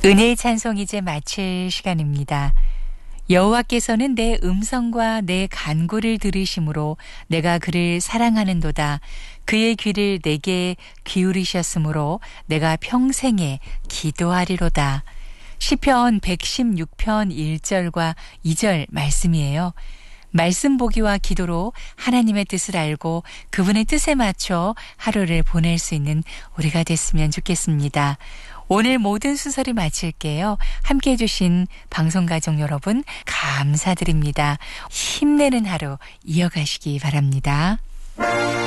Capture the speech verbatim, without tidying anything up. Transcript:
은혜의 찬송 이제 마칠 시간입니다. 여호와께서는 내 음성과 내 간구를 들으심으로 내가 그를 사랑하는도다. 그의 귀를 내게 기울이셨으므로 내가 평생에 기도하리로다. 시편 백십육 편 일 절과 이 절 말씀이에요. 말씀 보기와 기도로 하나님의 뜻을 알고 그분의 뜻에 맞춰 하루를 보낼 수 있는 우리가 됐으면 좋겠습니다. 오늘 모든 순서를 마칠게요. 함께해 주신 방송가족 여러분 감사드립니다. 힘내는 하루 이어가시기 바랍니다.